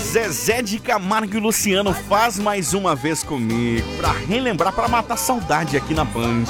Zezé de Camargo e Luciano, Faz Mais Uma Vez Comigo, pra relembrar, pra matar saudade aqui na Band.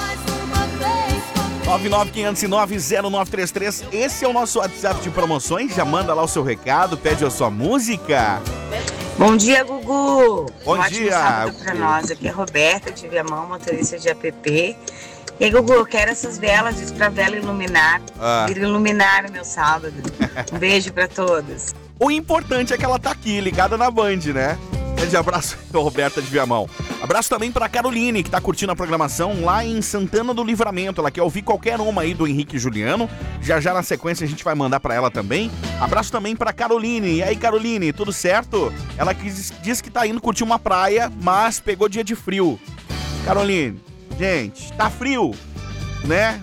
995090933, esse é o nosso WhatsApp de promoções, já manda lá o seu recado, pede a sua música. Bom dia, Gugu. Bom ótimo dia, sábado pra nós. Aqui é a Roberta de Viamão, motorista de app. E aí, Gugu, eu quero essas velas, diz pra vela iluminar, vir iluminar o meu sábado. Um beijo pra todos. O importante é que ela tá aqui, ligada na Band, né? Grande abraço, Roberta de Viamão. Abraço também pra Caroline, que tá curtindo a programação lá em Santana do Livramento. Ela quer ouvir qualquer uma aí do Henrique e Juliano. Já na sequência a gente vai mandar pra ela também. Abraço também pra Caroline. E aí, Caroline, tudo certo? Ela diz que tá indo curtir uma praia, mas pegou dia de frio. Caroline, gente, tá frio, né?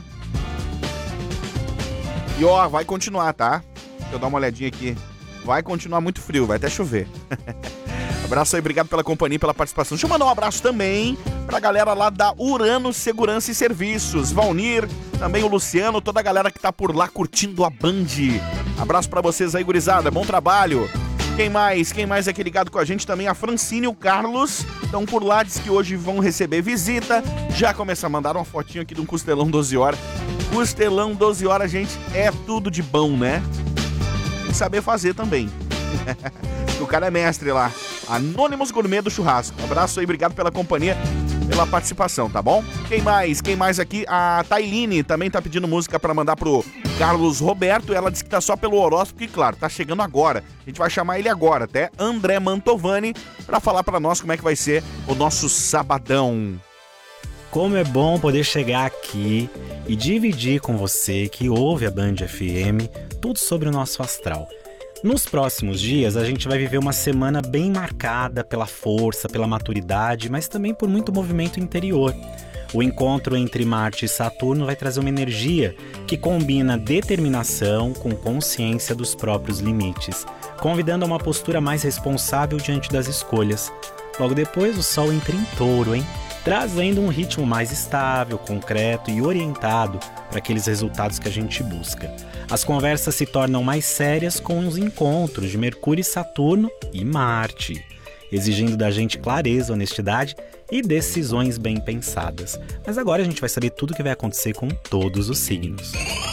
E ó, vai continuar, tá? Deixa eu dar uma olhadinha aqui. Vai continuar muito frio, vai até chover. Abraço aí, obrigado pela companhia e pela participação. Deixa eu mandar um abraço também pra galera lá da Urano Segurança e Serviços. Valnir, também o Luciano, toda a galera que tá por lá curtindo a Band. Abraço pra vocês aí, gurizada. Bom trabalho. Quem mais aqui ligado com a gente também? A Francine e o Carlos estão por lá, diz que hoje vão receber visita. Já começam a mandar uma fotinho aqui de um costelão 12 horas. Costelão 12 horas, gente, é tudo de bom, né? Tem que saber fazer também. O cara é mestre lá. Anônimos Gourmet do Churrasco. Um abraço aí, obrigado pela companhia, pela participação, tá bom? Quem mais aqui? A Tailine também tá pedindo música pra mandar pro Carlos Roberto. Ela disse que tá só pelo horóscopo, e claro, tá chegando agora. A gente vai chamar ele agora, até André Mantovani, pra falar pra nós como é que vai ser o nosso sabadão. Como é bom poder chegar aqui e dividir com você que ouve a Band FM tudo sobre o nosso astral. Nos próximos dias, a gente vai viver uma semana bem marcada pela força, pela maturidade, mas também por muito movimento interior. O encontro entre Marte e Saturno vai trazer uma energia que combina determinação com consciência dos próprios limites, convidando a uma postura mais responsável diante das escolhas. Logo depois, o Sol entra em Touro, trazendo um ritmo mais estável, concreto e orientado para aqueles resultados que a gente busca. As conversas se tornam mais sérias com os encontros de Mercúrio e Saturno e Marte, exigindo da gente clareza, honestidade e decisões bem pensadas. Mas agora a gente vai saber tudo o que vai acontecer com todos os signos.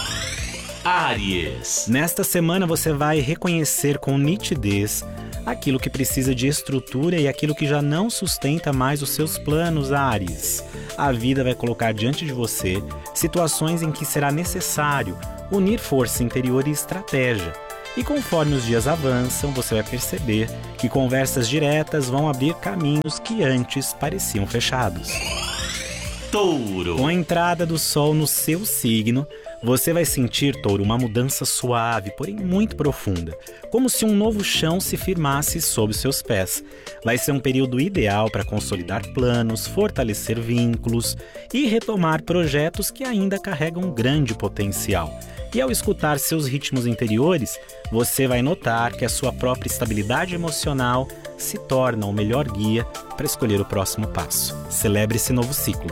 Áries. Nesta semana você vai reconhecer com nitidez aquilo que precisa de estrutura e aquilo que já não sustenta mais os seus planos, Áries. A vida vai colocar diante de você situações em que será necessário unir força interior e estratégia. E conforme os dias avançam, você vai perceber que conversas diretas vão abrir caminhos que antes pareciam fechados. Touro. Com a entrada do Sol no seu signo, você vai sentir, Touro, uma mudança suave, porém muito profunda, como se um novo chão se firmasse sob seus pés. Vai ser um período ideal para consolidar planos, fortalecer vínculos e retomar projetos que ainda carregam grande potencial. E ao escutar seus ritmos interiores, você vai notar que a sua própria estabilidade emocional se torna o melhor guia para escolher o próximo passo. Celebre esse novo ciclo.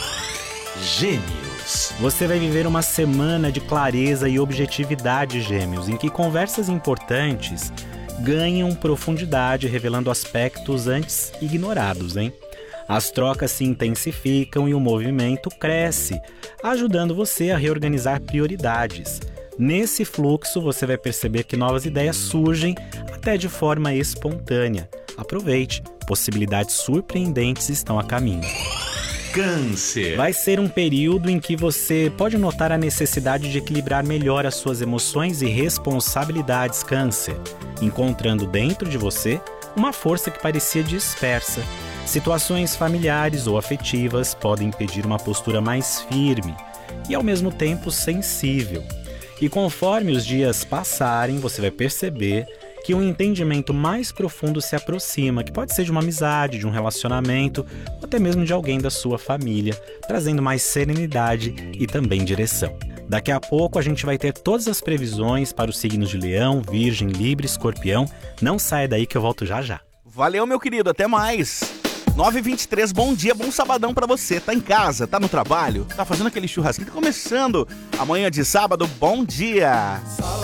Gêmeos. Você vai viver uma semana de clareza e objetividade, Gêmeos, em que conversas importantes ganham profundidade, revelando aspectos antes ignorados, As trocas se intensificam e o movimento cresce, ajudando você a reorganizar prioridades. Nesse fluxo, você vai perceber que novas ideias surgem até de forma espontânea. Aproveite, possibilidades surpreendentes estão a caminho. Câncer. Vai ser um período em que você pode notar a necessidade de equilibrar melhor as suas emoções e responsabilidades, Câncer, encontrando dentro de você uma força que parecia dispersa. Situações familiares ou afetivas podem pedir uma postura mais firme e, ao mesmo tempo, sensível. E conforme os dias passarem, você vai perceber que um entendimento mais profundo se aproxima, que pode ser de uma amizade, de um relacionamento, ou até mesmo de alguém da sua família, trazendo mais serenidade e também direção. Daqui a pouco a gente vai ter todas as previsões para os signos de Leão, Virgem, Libra, Escorpião. Não saia daí que eu volto já já. Valeu, meu querido, até mais. 9h23, bom dia, bom sabadão pra você. Tá em casa, tá no trabalho, tá fazendo aquele churrasquinho, tá começando amanhã de sábado, bom dia.